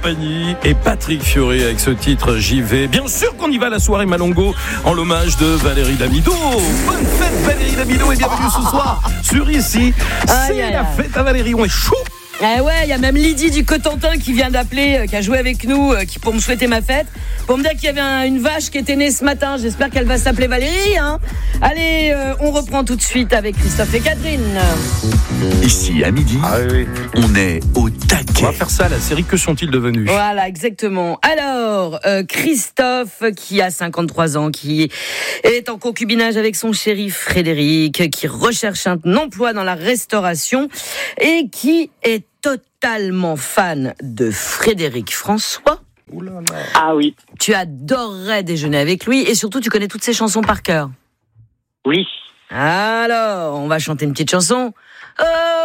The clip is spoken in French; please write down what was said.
compagnie et Patrick Fiori avec ce titre J'y vais. Bien sûr qu'on y va à la soirée Malongo en l'hommage de Valérie Damido. Bonne fête Valérie Damido et bienvenue ce soir sur Ici. C'est la fête à Valérie, on est chaud. Eh ouais, il y a même Lydie du Cotentin qui vient d'appeler, qui a joué avec nous, qui pour me souhaiter ma fête, pour me dire qu'il y avait une vache qui était née ce matin. J'espère qu'elle va s'appeler Valérie, hein. Allez, on reprend tout de suite avec Christophe et Catherine. Ici à midi, on est au taquet. On va faire ça, la série Que sont-ils devenus ? Voilà, exactement. Alors, Christophe, qui a 53 ans, qui est en concubinage avec son chéri Frédéric, qui recherche un emploi dans la restauration et qui est totalement fan de Frédéric François. Ah oui. Tu adorerais déjeuner avec lui et surtout tu connais toutes ses chansons par cœur. Oui. Alors, on va chanter une petite chanson. Oh